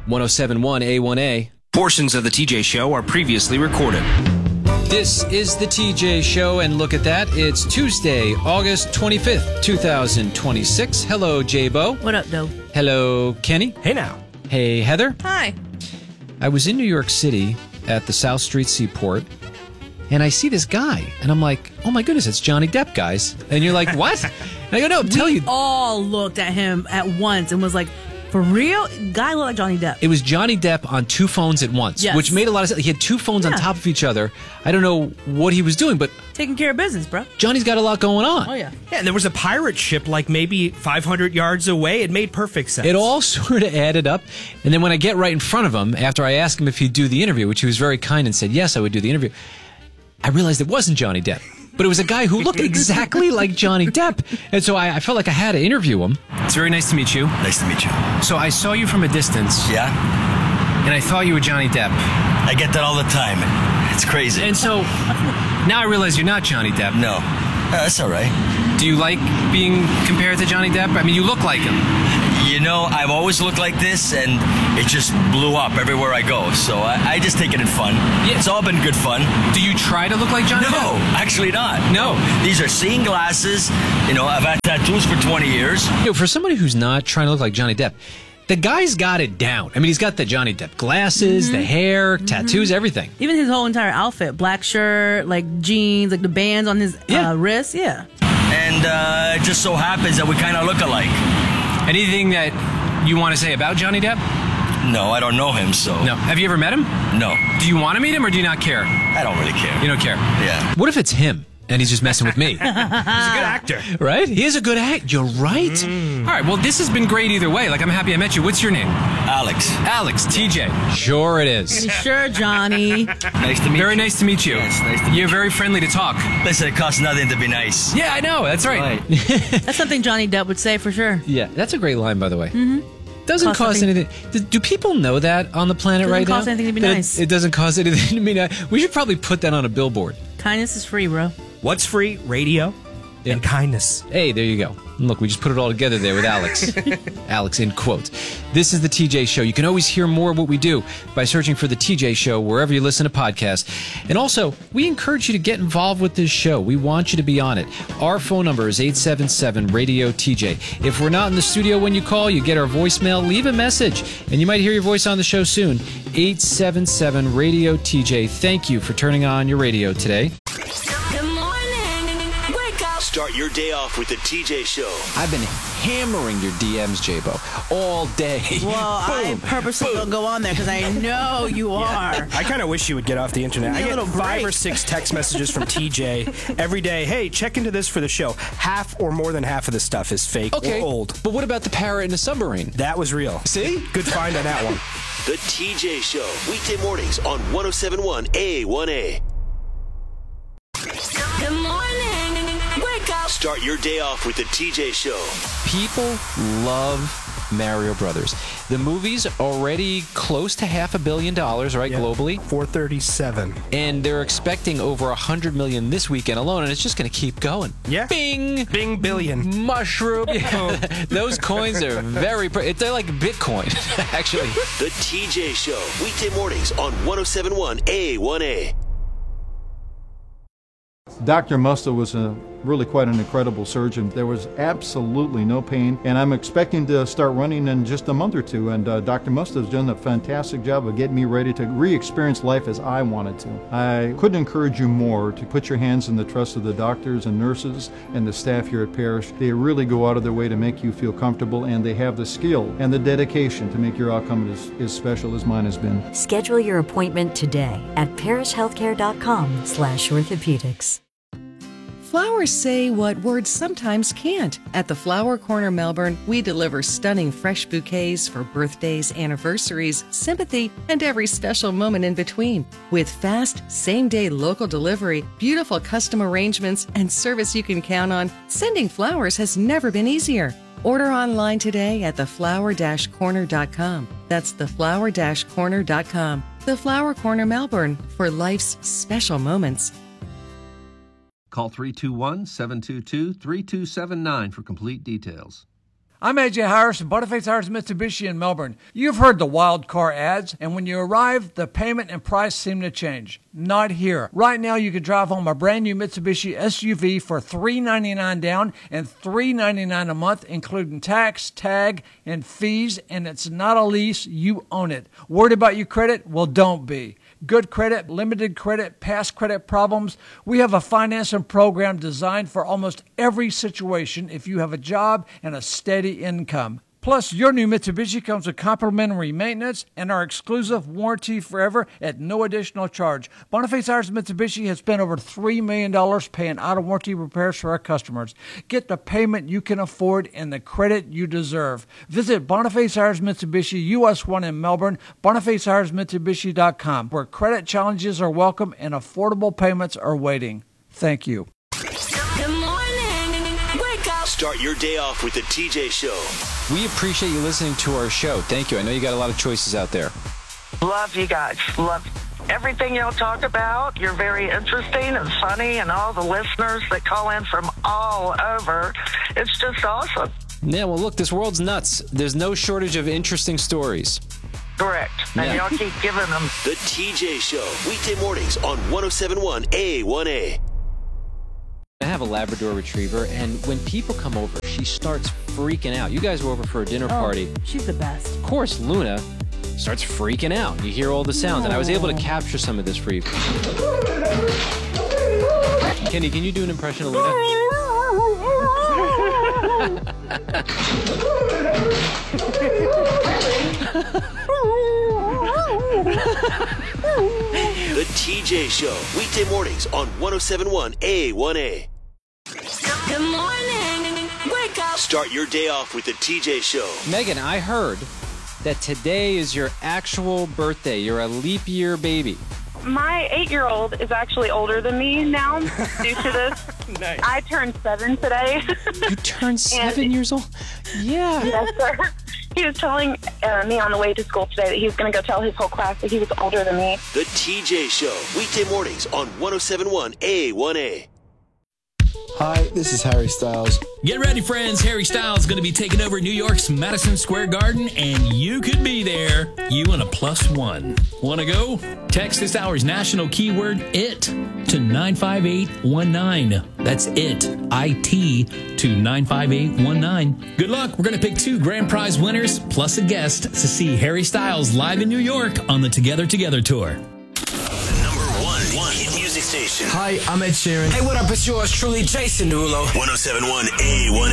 1071 A1A. Portions of the TJ Show are previously recorded. This is the TJ Show, and look at that. It's Tuesday, August 25th, 2026. Hello, J-Bo. What up, Doe? Hello, Kenny. Hey now. Hey, Heather. Hi. I was in New York City at the South Street Seaport, and I see this guy, and I'm like, oh my goodness, it's Johnny Depp, guys. And you're like, what? And I go, no, tell you. All looked at him at once and was like, for real? Guy looked like Johnny Depp. It was Johnny Depp on two phones at once, Yes. which made a lot of sense. He had two phones on top of each other. I don't know what he was doing, but Taking care of business, bro. Johnny's got a lot going on. Oh, yeah. Yeah, and there was a pirate ship like maybe 500 yards away. It made perfect sense. It all sort of added up. And then when I get right in front of him, after I asked him if he'd do the interview, which he was very kind and said, yes, I would do the interview, I realized it wasn't Johnny Depp. But it was a guy who looked exactly like Johnny Depp. And so I felt like I had to interview him. It's very nice to meet you. Nice to meet you. So I saw you from a distance, Yeah? and I thought you were Johnny Depp. I get that all the time. It's crazy. And so now I realize you're not Johnny Depp. No. That's all right. Do you like being compared to Johnny Depp? I mean, you look like him. You know, I've always looked like this, and it just blew up everywhere I go. So I just take it in fun. Yeah. It's all been good fun. Do you try to look like Johnny No, Depp? actually not. No. These are seeing glasses. You know, I've had tattoos for 20 years. You know, for somebody who's not trying to look like Johnny Depp, the guy's got it down. I mean, he's got the Johnny Depp glasses, the hair, tattoos, everything. Even his whole entire outfit. Black shirt, like jeans, like the bands on his wrist. Yeah. And it just so happens that we kind of look alike. Anything that you want to say about Johnny Depp? No, I don't know him, so... No. Have you ever met him? No. Do you want to meet him or do you not care? I don't really care. You don't care. Yeah. What if it's him and he's just messing with me? He's a good actor. Right? He is a good actor. You're right. All right, well, this has been great either way. Like, I'm happy I met you. What's your name? Alex. Alex, TJ. Sure it is. Sure, Johnny. Nice to meet Very you. nice to meet you. Yes, nice to meet You're very friendly to talk. Listen, it costs nothing to be nice. Yeah, I know. That's right. That's something Johnny Depp would say for sure. Yeah, that's a great line, by the way. Doesn't cost anything. Do people know that on the planet right now? Doesn't cost anything to be That nice. It doesn't cost anything to be nice. We should probably put that on a billboard. Kindness is free, bro. What's free? Radio and kindness. Hey, there you go. And look, we just put it all together there with Alex. Alex in quotes. This is the TJ Show. You can always hear more of what we do by searching for the TJ Show wherever you listen to podcasts. And also, we encourage you to get involved with this show. We want you to be on it. Our phone number is 877-RADIO-TJ. If we're not in the studio when you call, you get our voicemail. Leave a message, and you might hear your voice on the show soon. 877-RADIO-TJ. Thank you for turning on your radio today. Good morning. Wake up. Start your day off with the TJ Show. I've been hammering your DMs, J-Bo, all day. Well, I purposely don't go on there because I know you are. I kind of wish you would get off the internet. I Give me a get little 5 or break. 6 text messages from TJ every day. Hey, check into this for the show. Half or more than half of the stuff is fake or old. But what about the parrot in the submarine? That was real. See? Good find on that one. The TJ Show. Weekday mornings on 1071 A1A. Good morning. Wake up. Start your day off with the TJ Show. People love Mario Brothers. The movie's already close to $500 million, right, globally? 437. And they're expecting over $100 million this weekend alone, and it's just going to keep going. Yeah. Bing! Bing billion. Mushroom. Yeah. Those coins are very... They're like Bitcoin, actually. The TJ Show. Weekday mornings on 1071 A1A. Dr. Musta was really quite an incredible surgeon. There was absolutely no pain, and I'm expecting to start running in just a month or two, and Dr. Musta has done a fantastic job of getting me ready to re-experience life as I wanted to. I couldn't encourage you more to put your hands in the trust of the doctors and nurses and the staff here at Parrish. They really go out of their way to make you feel comfortable, and they have the skill and the dedication to make your outcome as special as mine has been. Schedule your appointment today at parishhealthcare.com/orthopedics. Flowers say what words sometimes can't. At the Flower Corner Melbourne, we deliver stunning fresh bouquets for birthdays, anniversaries, sympathy, and every special moment in between. With fast, same-day local delivery, beautiful custom arrangements, and service you can count on, sending flowers has never been easier. Order online today at theflower-corner.com. That's theflower-corner.com. The Flower Corner Melbourne, for life's special moments. Call 321-722-3279 for complete details. I'm AJ Harris from Boniface Harris Mitsubishi in Melbourne. You've heard the wild car ads, and when you arrive, the payment and price seem to change. Not here. Right now, you can drive home a brand new Mitsubishi SUV for $399 down and $399 a month, including tax, tag, and fees, and it's not a lease. You own it. Worried about your credit? Well, don't be. Good credit, limited credit, past credit problems. We have a financing program designed for almost every situation if you have a job and a steady income. Plus, your new Mitsubishi comes with complimentary maintenance and our exclusive warranty forever at no additional charge. Boniface Harris Mitsubishi has spent over $3 million paying out-of-warranty repairs for our customers. Get the payment you can afford and the credit you deserve. Visit Boniface Harris Mitsubishi, US 1 in Melbourne, BonifaceHarrisMitsubishi.com, where credit challenges are welcome and affordable payments are waiting. Thank you. Good morning. Wake up. Start your day off with the TJ Show. We appreciate you listening to our show. Thank you. I know you got a lot of choices out there. Love you guys. Love everything y'all talk about. You're very interesting and funny, and all the listeners that call in from all over. It's just awesome. Yeah, well, look, this world's nuts. There's no shortage of interesting stories. Correct. And y'all keep giving them. The TJ Show, weekday mornings on 107.1 A1A. I have a Labrador Retriever, and when people come over, she starts freaking out. You guys were over for a dinner party. She's the best. Of course, Luna starts freaking out. You hear all the sounds, and I was able to capture some of this for you. Kenny, can you do an impression of Luna? The TJ Show, weekday mornings on 107.1 A1A. Good morning. Wake up. Start your day off with the TJ Show. Megan, I heard that today is your actual birthday. You're a leap year baby. My 8-year-old is actually older than me now due to this. Nice. I turned 7 today. You turned 7 years old? Yeah. Yes, sir. He was telling me on the way to school today that he was going to go tell his whole class that he was older than me. The TJ Show, weekday mornings on 107.1 A1A. Hi, this is Harry Styles. Get ready, friends. Harry Styles is going to be taking over New York's Madison Square Garden, and you could be there. You and a +1. Want to go? Text this hour's national keyword, IT, to 95819. That's IT, I-T, to 95819. Good luck. We're going to pick 2 grand prize winners, plus a guest, to see Harry Styles live in New York on the Together Together Tour. One hit music station. Hi, I'm Ed Sheeran. Hey, what up? It's yours truly, Jason Derulo. 107.1 A1A.